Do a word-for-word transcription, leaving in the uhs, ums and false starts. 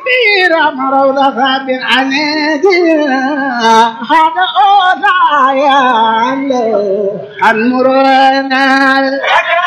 كبيرة مروضة بن عنيد هذا أوضاع يا عن مرونا